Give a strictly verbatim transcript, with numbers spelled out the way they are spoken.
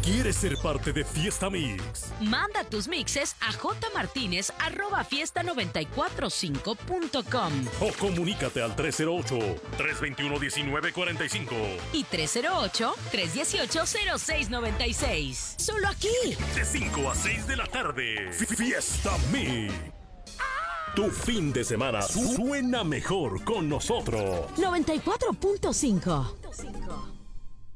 ¿Quieres ser parte de Fiesta Mix? Manda tus mixes a jmartinez arroba fiesta noventa y cuatro cinco punto com o comunícate al tres cero ocho, tres dos uno, uno nueve cuatro cinco y tres cero ocho, tres uno ocho, cero seis nueve seis. Solo aquí. De cinco a seis de la tarde. Fiesta Mix. Tu fin de semana suena mejor con nosotros. noventa y cuatro punto cinco.